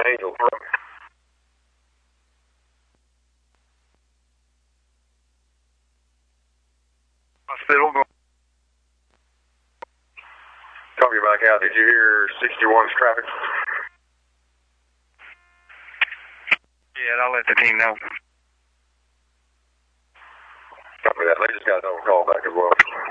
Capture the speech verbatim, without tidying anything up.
Angel. Hospital. Copy back out. Did you hear sixty-one's traffic? Yeah, I'll let the team know. Copy that. They just got another call back as well.